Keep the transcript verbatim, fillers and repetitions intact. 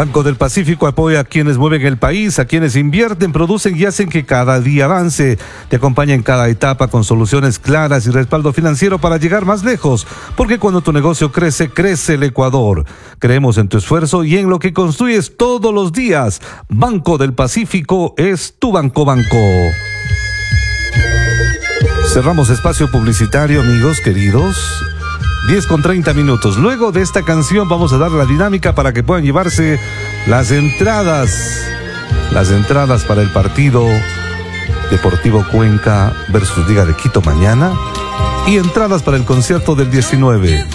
Banco del Pacífico apoya a quienes mueven el país, a quienes invierten, producen y hacen que cada día avance. Te acompaña en cada etapa con soluciones claras y respaldo financiero para llegar más lejos. Porque cuando tu negocio crece, crece el Ecuador. Creemos en tu esfuerzo y en lo que construyes todos los días. Banco del Pacífico es tu banco banco. Cerramos espacio publicitario, amigos queridos. diez con treinta minutos. Luego de esta canción vamos a dar la dinámica para que puedan llevarse las entradas. Las entradas para el partido Deportivo Cuenca versus Liga de Quito mañana. Y entradas para el concierto del diecinueve.